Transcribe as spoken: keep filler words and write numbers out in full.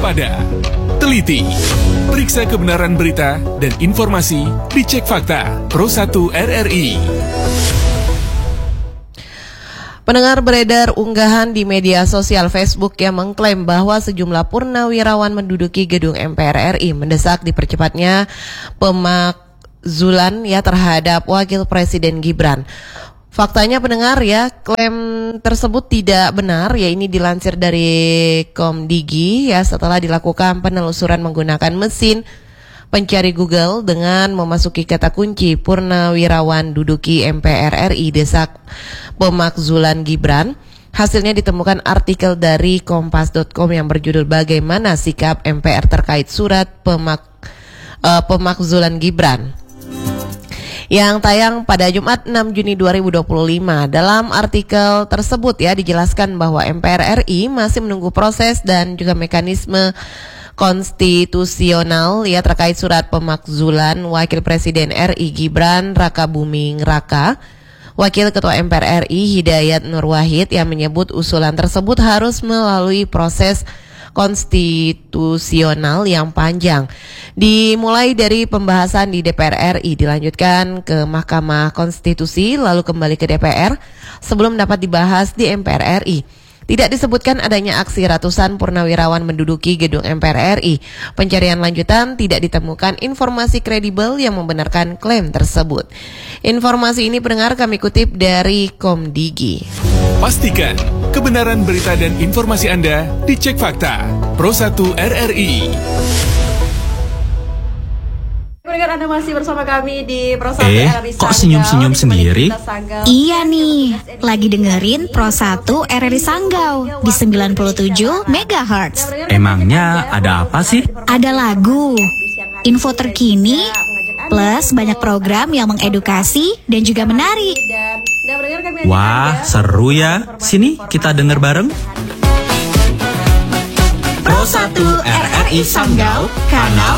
waspada, teliti, periksa kebenaran berita dan informasi, dicek fakta. Pro satu R R I. Pendengar, beredar unggahan di media sosial Facebook yang mengklaim bahwa sejumlah purnawirawan menduduki gedung M P R R I mendesak dipercepatnya pemakzulan ya terhadap Wakil Presiden Gibran. Faktanya pendengar ya, klaim tersebut tidak benar, ya ini dilansir dari Komdigi ya setelah dilakukan penelusuran menggunakan mesin pencari Google dengan memasuki kata kunci purnawirawan duduki M P R R I desak pemakzulan Gibran. Hasilnya ditemukan artikel dari kompas dot com yang berjudul Bagaimana Sikap M P R Terkait Surat pemak, uh, Pemakzulan Gibran, yang tayang pada Jumat enam Juni dua ribu dua puluh lima. Dalam artikel tersebut ya dijelaskan bahwa M P R R I masih menunggu proses dan juga mekanisme konstitusional ya terkait surat pemakzulan Wakil Presiden R I Gibran Rakabuming Raka. Wakil Ketua M P R R I Hidayat Nur Wahid yang menyebut usulan tersebut harus melalui proses konstitusional yang panjang. Dimulai dari pembahasan di D P R R I, dilanjutkan ke Mahkamah Konstitusi, lalu kembali ke D P R sebelum dapat dibahas di M P R R I. Tidak disebutkan adanya aksi ratusan purnawirawan menduduki gedung M P R R I. Pencarian lanjutan tidak ditemukan informasi kredibel yang membenarkan klaim tersebut. Informasi ini pendengar kami kutip dari Komdigi. Pastikan kebenaran berita dan informasi Anda dicek fakta. Pro satu R R I. Pendengar, Anda masih bersama kami di Pro satu Eh, R R I kok Sanggau, senyum-senyum sendiri? Iya nih, lagi dengerin Pro satu R R I Sanggau di sembilan puluh tujuh megahertz. Emangnya ada apa sih? Ada lagu, info terkini, plus banyak program yang mengedukasi dan juga menarik. Wah, seru ya. Sini kita denger bareng. Pro satu R R I Sanggau, kanal